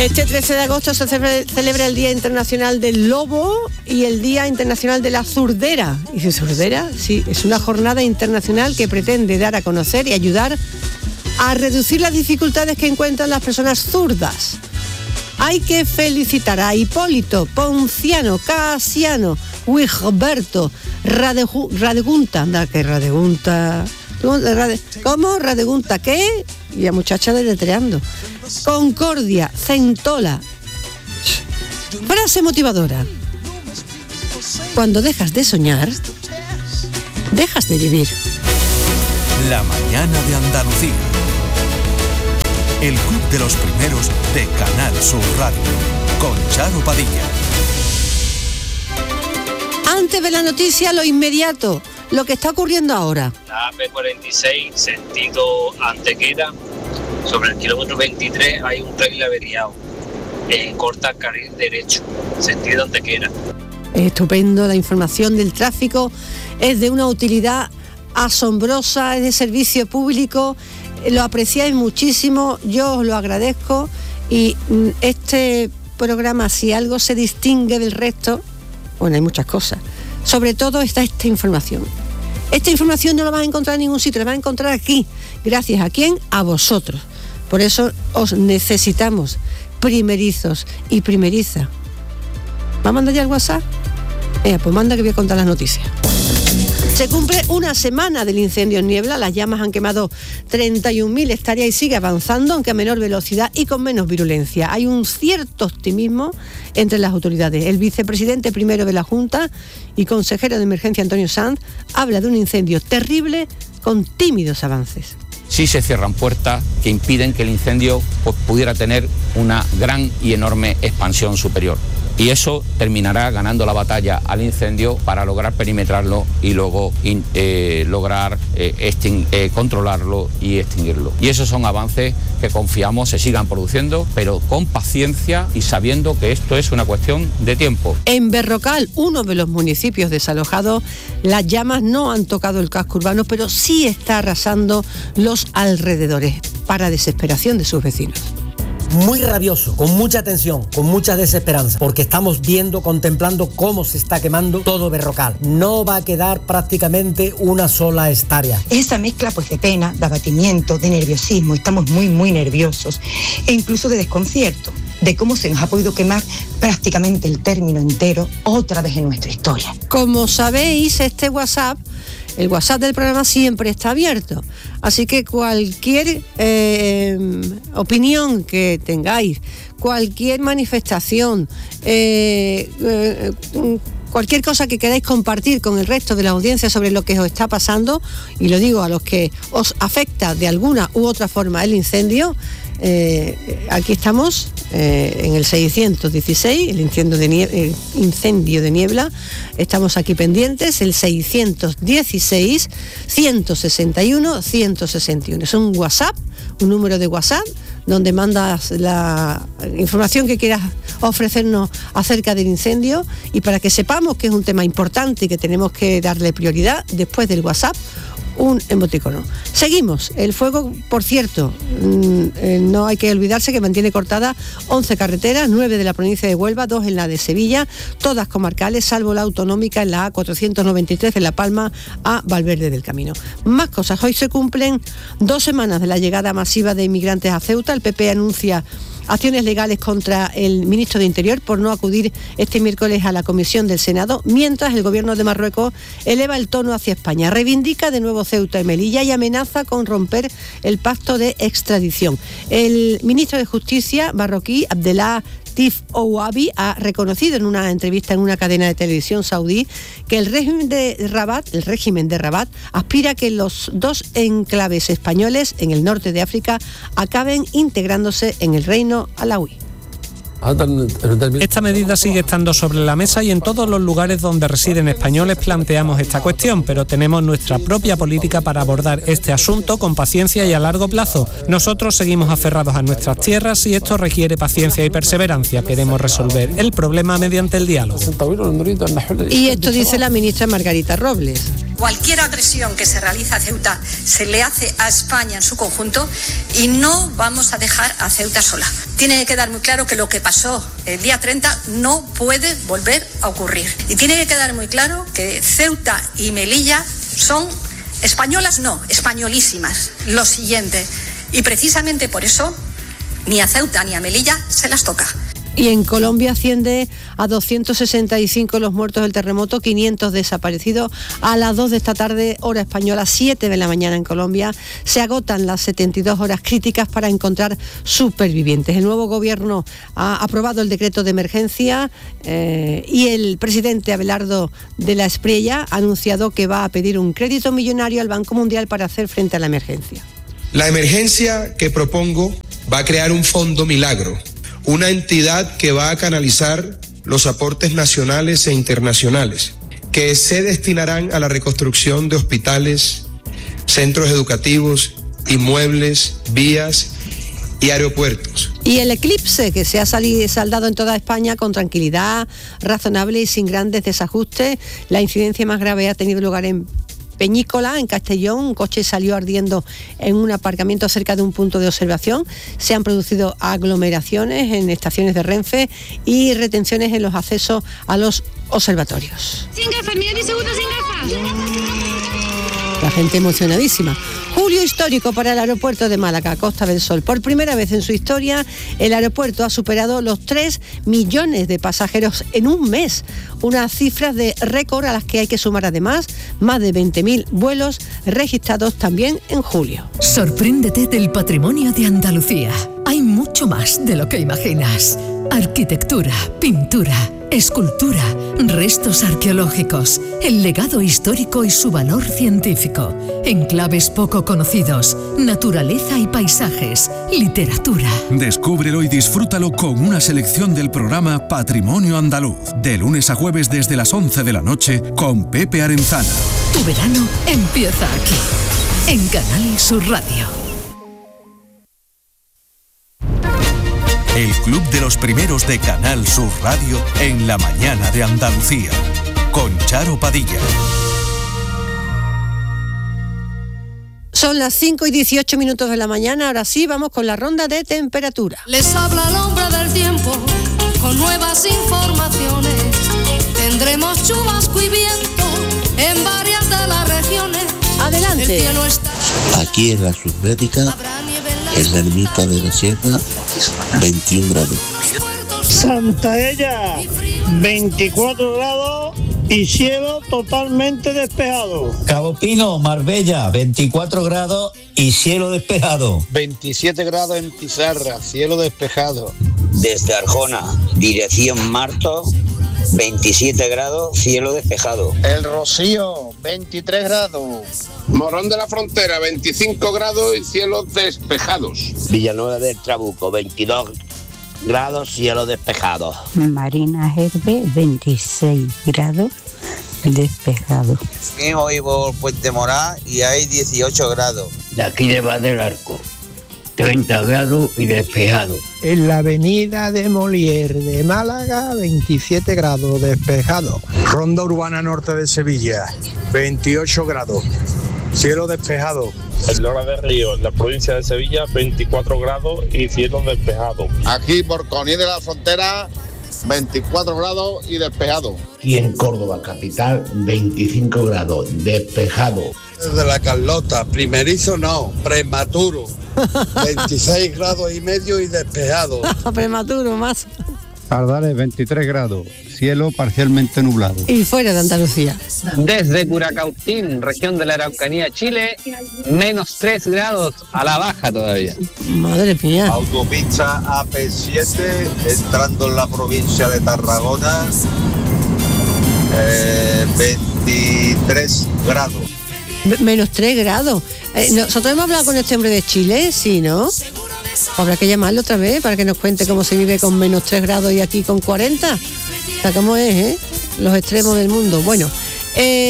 Este 13 de agosto se celebra el Día Internacional del Lobo y el Día Internacional de la Zurdera. ¿Y si zurdera? Sí, es una jornada internacional que pretende dar a conocer y ayudar a reducir las dificultades que encuentran las personas zurdas. Hay que felicitar a Hipólito, Ponciano, Casiano, Wigberto, Radegunta, anda que Radegunta... ¿Cómo? ¿Radegunta qué? Y la muchacha deletreando. Concordia, Centola. Frase motivadora. Cuando dejas de soñar, dejas de vivir. La mañana de Andalucía. El club de los primeros de Canal Sur Radio. Con Charo Padilla. Antes de la noticia, lo inmediato. Lo que está ocurriendo ahora. La AP46, sentido Antequera, sobre el kilómetro 23 hay un trailer averiado. Corta el carril derecho, sentido Antequera. Estupendo, la información del tráfico es de una utilidad asombrosa, es de servicio público, lo apreciáis muchísimo, yo os lo agradezco y este programa, si algo se distingue del resto, bueno, hay muchas cosas. Sobre todo está esta información. Esta información no la vas a encontrar en ningún sitio, la vas a encontrar aquí. ¿Gracias a quién? A vosotros. Por eso os necesitamos, primerizos y primeriza. ¿Va a mandar ya el WhatsApp? Pues manda que voy a contar las noticias. Se cumple una semana del incendio en Niebla, las llamas han quemado 31.000 hectáreas y sigue avanzando, aunque a menor velocidad y con menos virulencia. Hay un cierto optimismo entre las autoridades. El vicepresidente primero de la Junta y consejero de emergencia Antonio Sanz habla de un incendio terrible con tímidos avances. Sí se cierran puertas que impiden que el incendio pudiera tener una gran y enorme expansión superior. Y eso terminará ganando la batalla al incendio para lograr perimetrarlo y luego lograr controlarlo y extinguirlo. Y esos son avances que confiamos se sigan produciendo, pero con paciencia y sabiendo que esto es una cuestión de tiempo. En Berrocal, uno de los municipios desalojados, las llamas no han tocado el casco urbano, pero sí está arrasando los alrededores, para desesperación de sus vecinos. Muy rabioso, con mucha tensión, con mucha desesperanza, porque estamos viendo, contemplando cómo se está quemando todo Berrocal. No va a quedar prácticamente una sola hectárea. Esa mezcla pues de pena, de abatimiento, de nerviosismo, estamos muy nerviosos e incluso de desconcierto de cómo se nos ha podido quemar prácticamente el término entero otra vez en nuestra historia. Como sabéis, este WhatsApp, el WhatsApp del programa siempre está abierto, así que cualquier opinión que tengáis, cualquier manifestación, cualquier cosa que queráis compartir con el resto de la audiencia sobre lo que os está pasando, y lo digo a los que os afecta de alguna u otra forma el incendio, aquí estamos en el 616, el incendio de Niebla, estamos aquí pendientes, el 616 161 161. Es un WhatsApp, un número de WhatsApp donde mandas la información que quieras ofrecernos acerca del incendio, y para que sepamos que es un tema importante y que tenemos que darle prioridad, después del WhatsApp un emoticono. Seguimos. El fuego, por cierto, no hay que olvidarse que mantiene cortadas 11 carreteras, 9 de la provincia de Huelva, 2 en la de Sevilla, todas comarcales, salvo la autonómica en la A493 de La Palma a Valverde del Camino. Más cosas. Hoy se cumplen 2 semanas de la llegada masiva de inmigrantes a Ceuta. El PP anuncia acciones legales contra el ministro de Interior por no acudir este miércoles a la comisión del Senado, mientras el gobierno de Marruecos eleva el tono hacia España, reivindica de nuevo Ceuta y Melilla y amenaza con romper el pacto de extradición. El ministro de Justicia marroquí, Abdellah Tif Ouabi, ha reconocido en una entrevista en una cadena de televisión saudí que el régimen de Rabat aspira a que los 2 enclaves españoles en el norte de África acaben integrándose en el reino alauí. Esta medida sigue estando sobre la mesa y en todos los lugares donde residen españoles planteamos esta cuestión, pero tenemos nuestra propia política para abordar este asunto con paciencia y a largo plazo. Nosotros seguimos aferrados a nuestras tierras y esto requiere paciencia y perseverancia. Queremos resolver el problema mediante el diálogo. Y esto dice la ministra Margarita Robles. cualquier agresión que se realiza a Ceuta se le hace a España en su conjunto y no vamos a dejar a Ceuta sola. Tiene que quedar muy claro que lo que pasó el día 30 no puede volver a ocurrir. Y tiene que quedar muy claro que Ceuta y Melilla son españolas, no, españolísimas. Lo siguiente. Y precisamente por eso ni a Ceuta ni a Melilla se las toca. Y en Colombia asciende a 265 los muertos del terremoto, 500 desaparecidos. A las 2 de esta tarde, hora española, 7 de la mañana en Colombia, se agotan las 72 horas críticas para encontrar supervivientes. El nuevo gobierno ha aprobado el decreto de emergencia y el presidente Abelardo de la Espriella ha anunciado que va a pedir un crédito millonario al Banco Mundial para hacer frente a la emergencia. La emergencia que propongo va a crear un fondo milagro, una entidad que va a canalizar los aportes nacionales e internacionales, que se destinarán a la reconstrucción de hospitales, centros educativos, inmuebles, vías y aeropuertos. Y el eclipse que se ha saldado en toda España con tranquilidad, razonable y sin grandes desajustes. La incidencia más grave ha tenido lugar en Peñícola, en Castellón. Un coche salió ardiendo en un aparcamiento cerca de un punto de observación. Se han producido aglomeraciones en estaciones de Renfe y retenciones en los accesos a los observatorios. Sin gafas, mira mi segundo sin gafas. La gente emocionadísima. Julio histórico para el aeropuerto de Málaga, Costa del Sol. Por primera vez en su historia, el aeropuerto ha superado los 3 millones de pasajeros en un mes. Unas cifras de récord a las que hay que sumar además más de 20.000 vuelos registrados también en julio. Sorpréndete del patrimonio de Andalucía. Hay mucho más de lo que imaginas. Arquitectura, pintura, escultura, restos arqueológicos, el legado histórico y su valor científico, enclaves poco conocidos, naturaleza y paisajes, literatura. Descúbrelo y disfrútalo con una selección del programa Patrimonio Andaluz, de lunes a jueves desde las 11 de la noche con Pepe Arenzana. Tu verano empieza aquí, en Canal Sur Radio. El Club de los Primeros de Canal Sur Radio en la mañana de Andalucía, con Charo Padilla. Son las 5:18 de la mañana, ahora sí vamos con la ronda de temperatura. Les habla el hombre del tiempo con nuevas informaciones. Tendremos chubasco y viento en varias de las regiones. Adelante. El cielo está... Aquí en la Submédica, en la ermita de la Sierra, 21 grados. Santaella, 24 grados y cielo totalmente despejado. Cabo Pino, Marbella, 24 grados y cielo despejado. 27 grados en Pizarra, cielo despejado. Desde Arjona, dirección Marto, 27 grados, cielo despejado. El Rocío, 23 grados. Morón de la Frontera, 25 grados y cielos despejados. Villanueva del Trabuco, 22 grados, cielo despejado. Marina Gerbe, 26 grados, despejado. Hoy por Puente Morá y hay 18 grados. De aquí de Val del Arco, 30 grados y despejado. En la avenida de Molière de Málaga, 27 grados, despejado. Ronda Urbana Norte de Sevilla, 28 grados, cielo despejado. En Lora de Río, en la provincia de Sevilla, 24 grados y cielo despejado. Aquí por Conil de la Frontera, 24 grados y despejado. Y en Córdoba capital, 25 grados, despejado. Desde la Carlota, primerizo no, prematuro, 26 grados y medio y despejado. Prematuro más. Pardales, 23 grados, cielo parcialmente nublado. Y fuera de Andalucía. Desde Curacautín, región de la Araucanía, Chile, menos 3 grados a la baja todavía. Madre mía. Autopista AP7, entrando en la provincia de Tarragona, 23 grados. Menos 3 grados. Nosotros hemos hablado con este hombre de Chile, ¿sí, no? Habrá que llamarlo otra vez para que nos cuente cómo se vive con menos 3 grados y aquí con 40. O sea, cómo es, los extremos del mundo. Bueno,